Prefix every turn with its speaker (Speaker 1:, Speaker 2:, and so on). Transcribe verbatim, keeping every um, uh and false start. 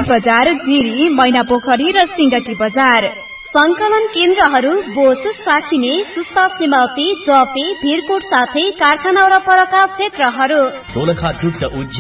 Speaker 1: बजार, जिरी, मैनापोखरी र सिंगटी बजार। संकलन केन्द्रहरू बोच, साखिने, सुस्ता, सिमौती, जपे, भिरकोट साथै कारखाना वरपरका क्षेत्रहरू।
Speaker 2: दोलखा दुग्ध